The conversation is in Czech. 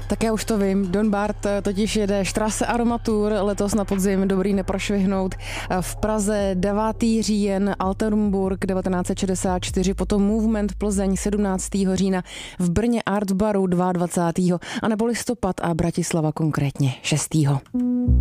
Tak já už to vím, Don Bart totiž jede Strasse Aromatur, letos na podzim, dobrý neprošvihnout. V Praze 9. říjen, Altenburg 1964, potom Movement Plzeň 17. října, v Brně Art Baru 22. a nebo listopad a Bratislava konkrétně 6.